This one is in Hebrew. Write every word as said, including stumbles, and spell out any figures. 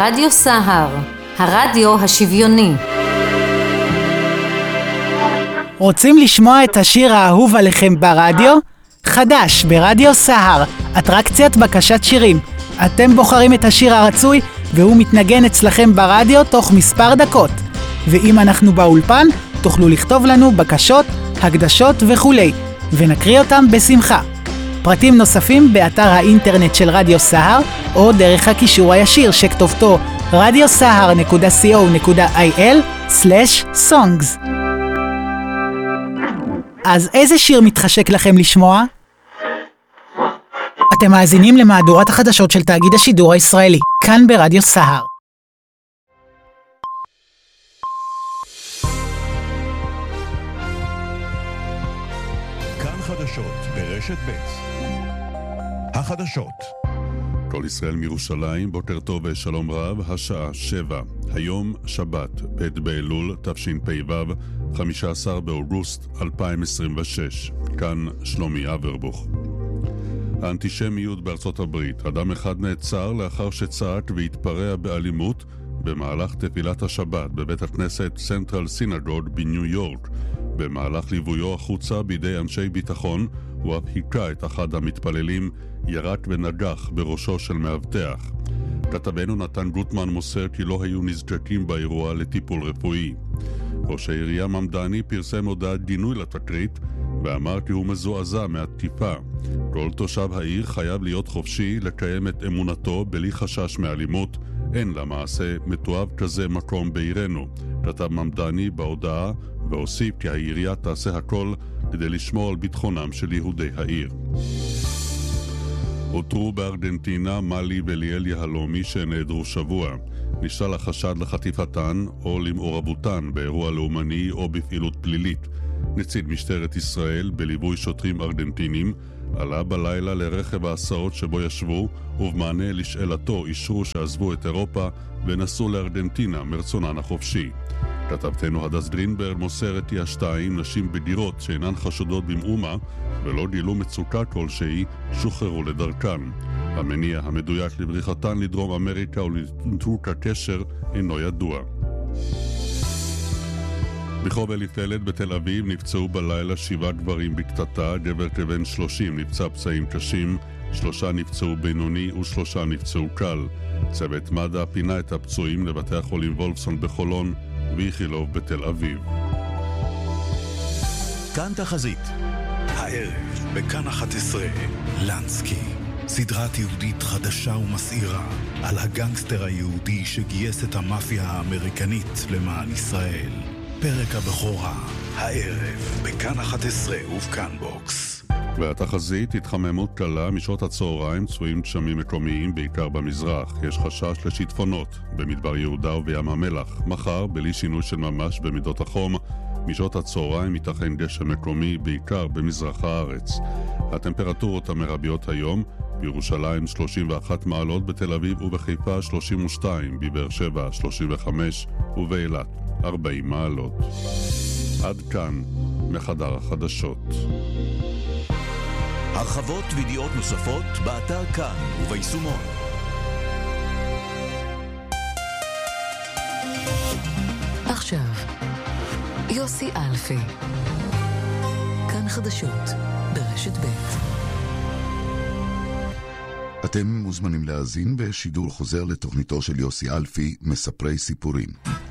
רדיו סהר, הרדיו השוויוני. רוצים לשמוע את השיר האהוב עליכם ברדיו? חדש ברדיו סהר, אטרקציית בקשת שירים. אתם בוחרים את השיר הרצוי והוא מתנגן אצלכם ברדיו תוך מספר דקות. ואם אנחנו באולפן, תוכלו לכתוב לנו בקשות, הקדשות וכולי, ונקריא אותם בשמחה. פרטים נוספים באתר האינטרנט של רדיו סהר, או דרך הקישור הישיר שכתובתו רדיו סהר נקודה סי או נקודה איי אל סלש סונגס. אז איזה שיר מתחשק לכם לשמוע? אתם מאזינים למהדורת החדשות של תאגיד השידור הישראלי, כאן ברדיו סהר. כאן חדשות ברשת ב'. החדשות. כל ישראל מירושלים, בוקר טוב ושלום רב, השעה שבע. היום שבת, ב' באלול תשפ"ו, חמישה עשר באוגוסט אלפיים עשרים ושש. כאן שלומי אברבוך. האנטישמיות בארצות הברית. אדם אחד נעצר לאחר שצעק והתפרע באלימות במהלך תפילת השבת בבית הכנסת סנטרל סינגוד בניו יורק. במהלך ליוויו החוצה בידי אנשי ביטחון, הוא אף היכה את אחד המתפללים, ירק ונגח בראשו של מאבטח. כתבנו נתן גוטמן מוסר כי לא היו נזקקים באירוע לטיפול רפואי. ראש העירייה ממדני פרסם הודעת גינוי לתקרית ואמר כי הוא מזועזע מהתקיפה. כל תושב העיר חייב להיות חופשי לקיים את אמונתו בלי חשש מאלימות. אין למעשה מתועב כזה מקום בעירנו, כתב ממדני בהודעה, והוסיף כי העירייה תעשה הכל כדי לשמור על ביטחונם של יהודי העיר. אותרו בארגנטינה מלי וליאל יהלומי שנעדרו שבוע. נשאל החשד לחטיפתן או למעורבותן באירוע לאומני או בפעילות פלילית. נציג משטרת ישראל בליווי שוטרים ארגנטינים עלה בלילה לרכב ההסעות שבו ישבו, ובמענה לשאלתו אישרו שעזבו את אירופה ונסעו לארגנטינה מרצונן החופשי. כתבתנו הדס גרינברג מוסרת כי השתיים, נשים בגירות שאינן חשודות במאומה ולא גילו מצוקה כלשהי, שוחררו לדרכן. המניע המדויק לבריחתן לדרום אמריקה ולניתוק הקשר אינו ידוע. ברחוב אליפלד בתל אביב נפצעו בלילה שבעה גברים בקטטה, גבר כבן שלושים נפצע פצעים קשים, שלושה נפצעו בינוני ושלושה נפצעו קל. צוות מד"א פינה את הפצועים לבתי החולים וולפסון בחולון ואיכילוב בתל אביב. כאן תחזית. הערב בכאן אחת עשרה, לנסקי. סדרה תיעודית חדשה ומסעירה על הגנגסטר היהודי שגייס את המאפיה האמריקנית למען ישראל. פרק הבכורה, הערב בכאן אחת עשרה ובכאן בוקס. והתחזית, התחממות קלה משעות הצהריים, צפויים גשמים מקומיים בעיקר במזרח. יש חשש לשיטפונות במדבר יהודה ובים המלח. מחר, בלי שינוי של ממש במידות החום, משעות הצהריים ייתכן גשם מקומי בעיקר במזרח הארץ. הטמפרטורות המרביות היום: בירושלים שלושים ואחת מעלות, בתל אביב ובחיפה שלושים ושתיים, בבאר שבע שלושים וחמש ובאילת ארבעים מעלות. עד כאן מחדר החדשות. הרחבות וידיעות נוספות באתר כאן וביישומון. עכשיו יוסי אלפי, כאן חדשות ברשת ב'. אתם מוזמנים להאזין בשידור חוזר לתוכניתו של יוסי אלפי, מספרי סיפורים.